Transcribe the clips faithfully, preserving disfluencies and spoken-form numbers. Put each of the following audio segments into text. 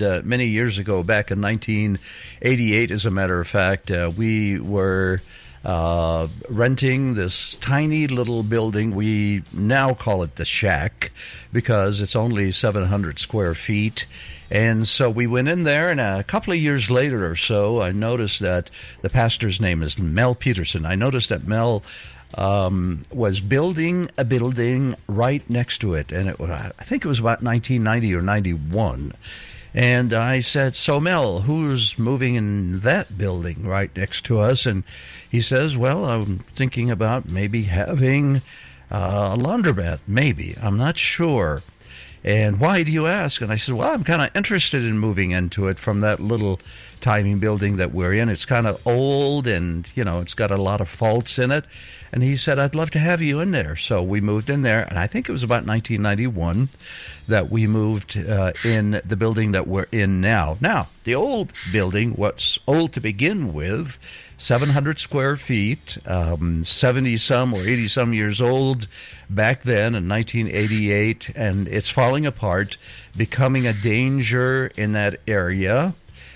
uh, many years ago, back in nineteen eighty-eight, as a matter of fact, uh, we were uh, renting this tiny little building. We now call it the Shack because it's only seven hundred square feet. And so we went in there, and a couple of years later or so, I noticed that the pastor's name is Mel Peterson. I noticed that Mel um, was building a building right next to it, and it was, I think it was about nineteen ninety or ninety-one. And I said, so Mel, who's moving in that building right next to us? And he says, well, I'm thinking about maybe having uh, a laundromat, maybe. I'm not sure. And why do you ask? And I said, well, I'm kind of interested in moving into it from that little tiny building that we're in. It's kind of old and, you know, it's got a lot of faults in it. And he said, I'd love to have you in there. So we moved in there, and I think it was about nineteen ninety-one that we moved uh, in the building that we're in now. Now, the old building, what's old to begin with, seven hundred square feet, um, seventy-some or eighty-some years old back then in nineteen eighty-eight, and it's falling apart, becoming a danger in that area.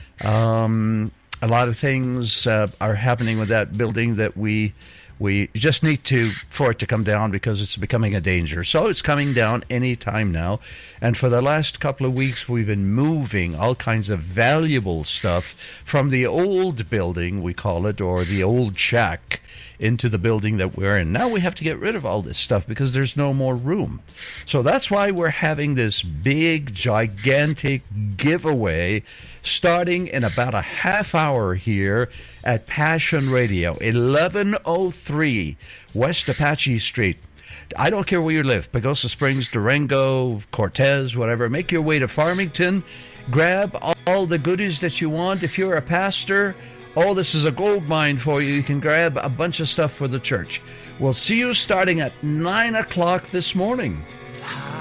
Um, a lot of things uh, are happening with that building that we we just need to for it to come down because it's becoming a danger. So it's coming down any time now. And for the last couple of weeks, we've been moving all kinds of valuable stuff from the old building, we call it, or the old shack, into the building that we're in. Now we have to get rid of all this stuff because there's no more room. So that's why we're having this big, gigantic giveaway starting in about a half hour here at Passion Radio, eleven oh three West Apache Street. I don't care where you live, Pagosa Springs, Durango, Cortez, whatever. Make your way to Farmington. Grab all the goodies that you want. If you're a pastor, oh, this is a gold mine for you. You can grab a bunch of stuff for the church. We'll see you starting at nine o'clock this morning.